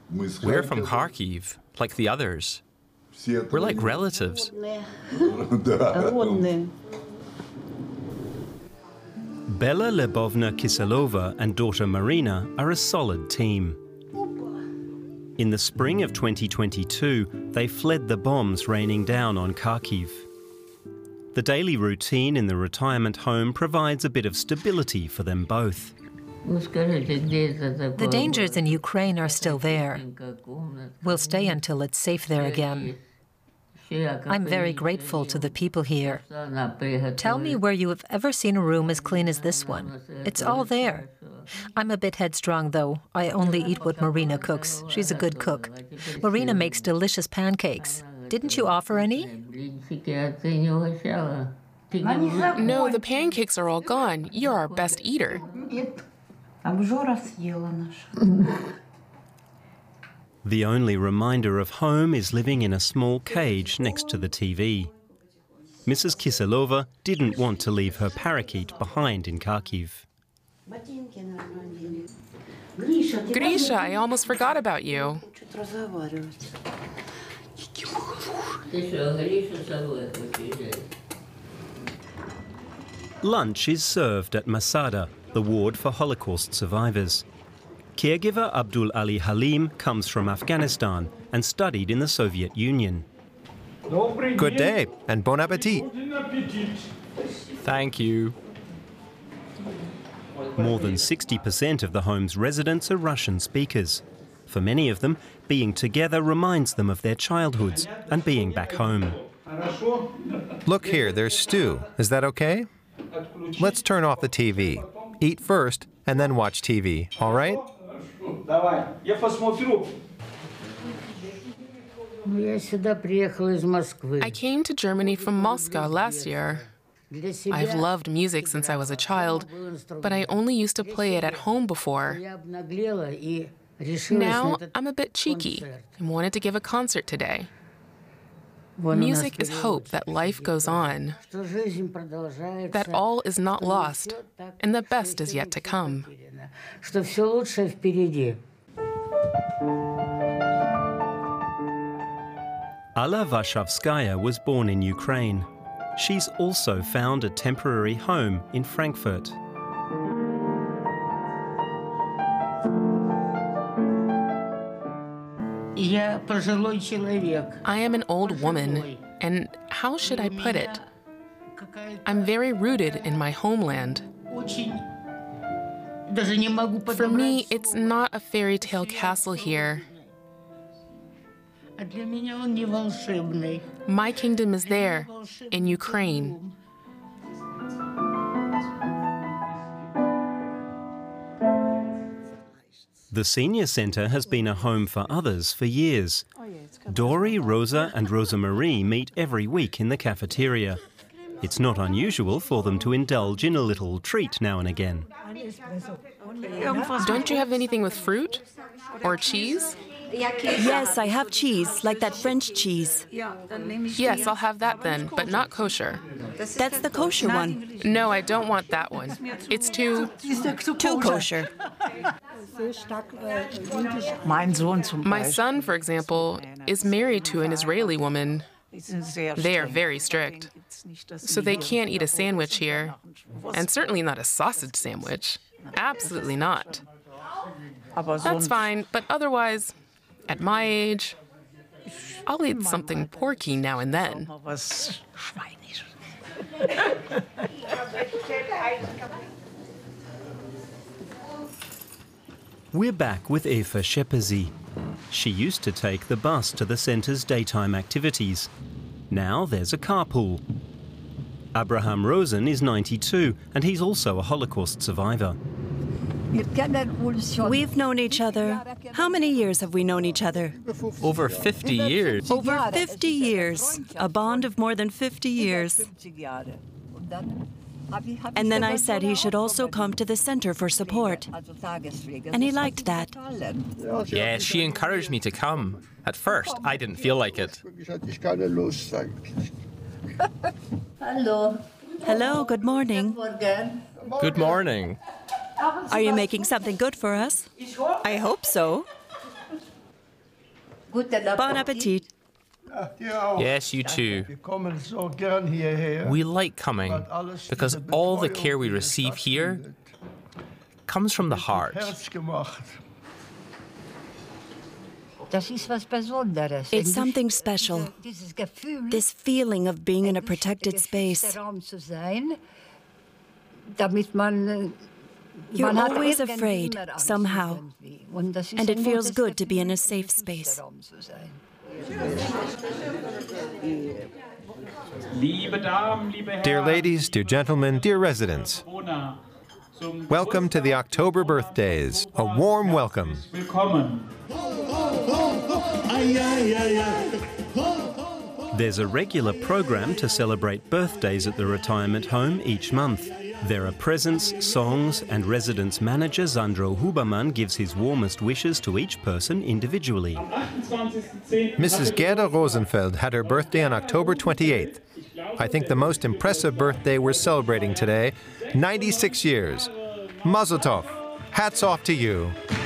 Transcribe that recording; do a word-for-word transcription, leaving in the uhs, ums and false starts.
We're from Kharkiv, like the others. We're like relatives. Bella Lebovna Kiselova and daughter Marina are a solid team. In the spring of twenty twenty-two, they fled the bombs raining down on Kharkiv. The daily routine in the retirement home provides a bit of stability for them both. The dangers in Ukraine are still there. We'll stay until it's safe there again. I'm very grateful to the people here. Tell me where you have ever seen a room as clean as this one. It's all there. I'm a bit headstrong, though. I only eat what Marina cooks. She's a good cook. Marina makes delicious pancakes. Didn't you offer any? No, the pancakes are all gone. You're our best eater. The only reminder of home is living in a small cage next to the T V. Missus Kiselova didn't want to leave her parakeet behind in Kharkiv. Grisha, I almost forgot about you. Lunch is served at Masada, the ward for Holocaust survivors. Caregiver Abdul Ali Halim comes from Afghanistan and studied in the Soviet Union. Good day and bon appetit. Thank you. More than sixty percent of the home's residents are Russian speakers. For many of them, being together reminds them of their childhoods and being back home. Look here, there's stew. Is that okay? Let's turn off the T V. Eat first and then watch T V, all right? I came to Germany from Moscow last year. I've loved music since I was a child, but I only used to play it at home before. Now I'm a bit cheeky and wanted to give a concert today. Music is hope that life goes on, that all is not lost, and the best is yet to come. Alla Varshavskaya was born in Ukraine. She's also found a temporary home in Frankfurt. I am an old woman, and how should I put it? I'm very rooted in my homeland. For me, it's not a fairy tale castle here. My kingdom is there, in Ukraine. The senior centre has been a home for others for years. Dori, Rosa and Rosa Marie meet every week in the cafeteria. It's not unusual for them to indulge in a little treat now and again. Don't you have anything with fruit? Or cheese? Yes, I have cheese, like that French cheese. Yes, I'll have that then, but not kosher. That's the kosher one. No, I don't want that one. It's too... Too kosher. My son, for example, is married to an Israeli woman. They are very strict. So they can't eat a sandwich here, and certainly not a sausage sandwich. Absolutely not. That's fine, but otherwise, at my age, I'll eat something porky now and then. We're back with Eva Shepezi. She used to take the bus to the centre's daytime activities. Now there's a carpool. Abraham Rosen is ninety-two, and he's also a Holocaust survivor. We've known each other. How many years have we known each other? Over fifty years. Over fifty years. A bond of more than fifty years. And then I said he should also come to the center for support. And he liked that. Yeah, she encouraged me to come. At first, I didn't feel like it. Hello. Hello, good morning. Good morning. Are you making something good for us? I hope so. Bon appetit. Yes, you too. We like coming because all the care we receive here comes from the heart. It's something special, this feeling of being in a protected space. You're always afraid, somehow, and it feels good to be in a safe space. Dear ladies, dear gentlemen, dear residents, welcome to the October birthdays. A warm welcome. There's a regular program to celebrate birthdays at the retirement home each month. There are presents, songs, and residence manager Sandro Hubermann gives his warmest wishes to each person individually. Missus Gerda Rosenfeld had her birthday on October twenty-eighth. I think the most impressive birthday we're celebrating today, ninety-six years. Mazel tov. Hats off to you.